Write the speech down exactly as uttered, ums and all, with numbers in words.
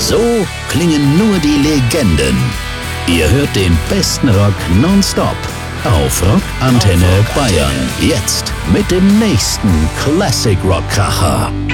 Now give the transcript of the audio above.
So klingen nur die Legenden. Ihr hört den besten Rock nonstop auf Rockantenne Bayern. Jetzt mit dem nächsten Classic Rock Kracher.